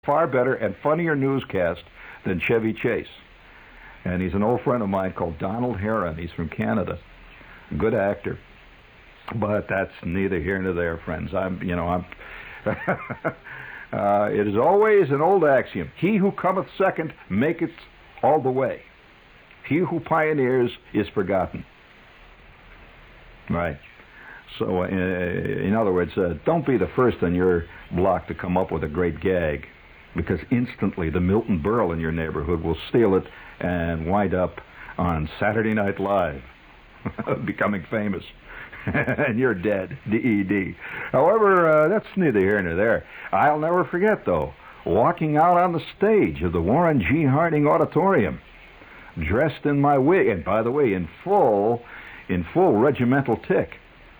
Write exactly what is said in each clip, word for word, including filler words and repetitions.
far better and funnier newscast than Chevy Chase. And he's an old friend of mine called Donald Heron. He's from Canada. Good actor. But that's neither here nor there, friends. I'm, you know, I'm... uh, it is always an old axiom. He who cometh second maketh all the way. He who pioneers is forgotten. Right. So, uh, in other words, uh, don't be the first on your block to come up with a great gag, because instantly the Milton Berle in your neighborhood will steal it and wind up on Saturday Night Live, becoming famous. And you're dead, D E D. However, uh, that's neither here nor there. I'll never forget, though, walking out on the stage of the Warren G. Harding Auditorium, dressed in my wig, and by the way, in full, in full regimental tick.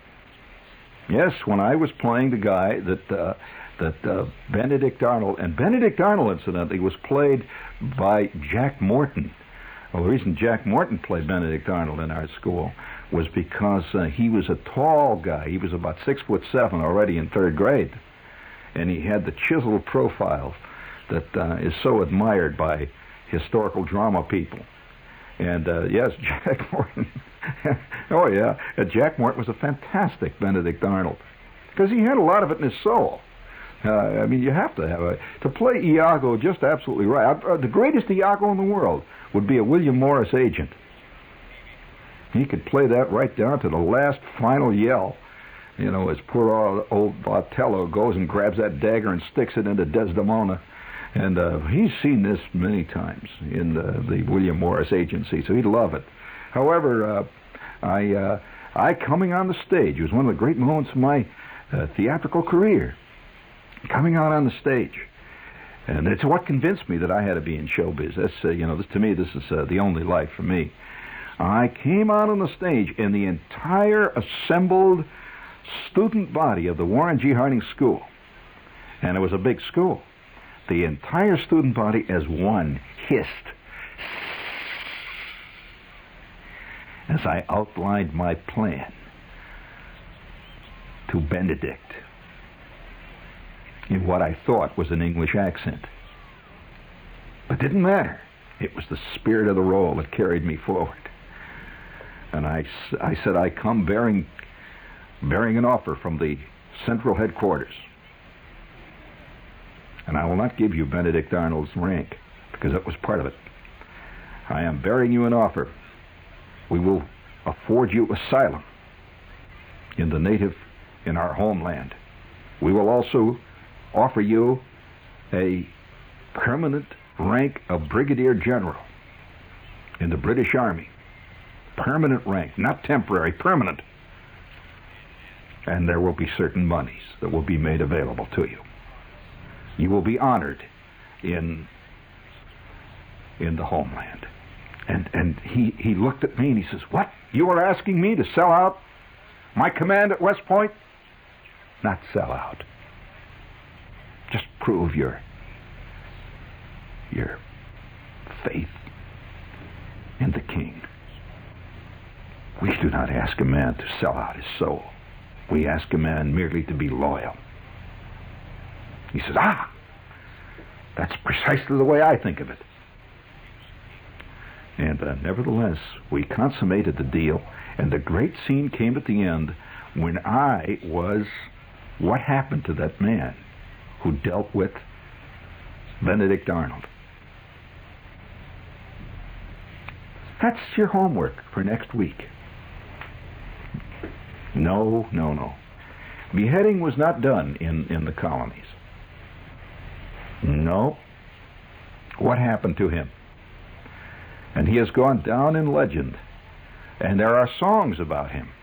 Yes, when I was playing the guy that uh, that uh, Benedict Arnold, and Benedict Arnold, incidentally, was played by Jack Morton. Well, the reason Jack Morton played Benedict Arnold in our school was because uh, he was a tall guy. He was about six foot seven already in third grade, and he had the chiseled profile that uh, is so admired by historical drama people. And uh, yes, Jack Morton. Oh yeah, uh, Jack Morton was a fantastic Benedict Arnold because he had a lot of it in his soul. Uh, I mean, you have to have a to play Iago just absolutely right. Uh, the greatest Iago in the world would be a William Morris agent. He could play that right down to the last final yell. You know, as poor old, old Othello goes and grabs that dagger and sticks it into Desdemona. And uh, he's seen this many times in the, the William Morris agency, so he'd love it. However, uh, I, uh, I coming on the stage, it was one of the great moments of my uh, theatrical career, coming out on the stage. And it's what convinced me that I had to be in showbiz. That's, uh, you know, this, to me, this is uh, the only life for me. I came out on the stage, and the entire assembled student body of the Warren G. Harding School, and it was a big school, the entire student body as one hissed as I outlined my plan to Benedict in what I thought was an English accent. But it didn't matter. It was the spirit of the role that carried me forward. And I, I said, I come bearing, bearing an offer from the central headquarters. And I will not give you Benedict Arnold's rank, because that was part of it. I am bearing you an offer. We will afford you asylum in the native, in our homeland. We will also offer you a permanent rank of Brigadier General in the British Army. Permanent rank, not temporary, permanent. And there will be certain monies that will be made available to you. You will be honored in in the homeland. And and he, he looked at me and he says, "What? You are asking me to sell out my command at West Point?" Not sell out. Just prove your your faith in the King. We do not ask a man to sell out his soul. We ask a man merely to be loyal. He says, ah, that's precisely the way I think of it. And uh, nevertheless, we consummated the deal, and the great scene came at the end when I was what happened to that man who dealt with Benedict Arnold. That's your homework for next week. No, no, no. Beheading was not done in, in the colonies. No. What happened to him? And he has gone down in legend. And there are songs about him.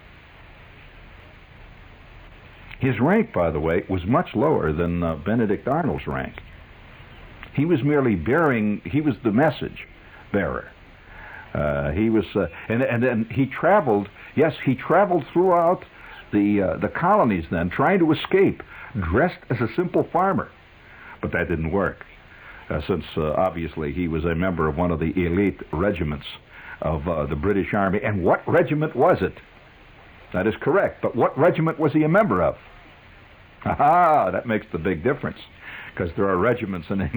His rank, by the way, was much lower than uh, Benedict Arnold's rank. He was merely bearing, he was the message bearer. Uh, he was, uh, and and then he traveled. Yes, he traveled throughout the uh, the colonies then, trying to escape, dressed as a simple farmer. But that didn't work, uh, since uh, obviously he was a member of one of the elite regiments of uh, the British Army. And what regiment was it? That is correct. But what regiment was he a member of? Aha! That makes the big difference. because there are regiments in England